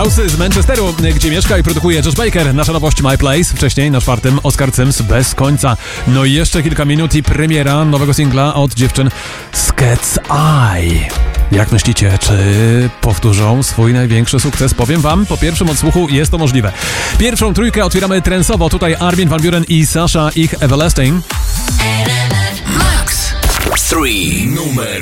House z Manchesteru, gdzie mieszka i produkuje Josh Baker. Nasza nowość My Place, wcześniej na 4 Oscar Sims Bez końca. No i jeszcze kilka minut i premiera nowego singla od dziewczyn z Cat's Eye. Jak myślicie, czy powtórzą swój największy sukces? Powiem wam, po pierwszym odsłuchu jest to możliwe. Pierwszą trójkę otwieramy trensowo. Tutaj Armin van Buuren i Sasha, ich Everlasting. Max 3, numer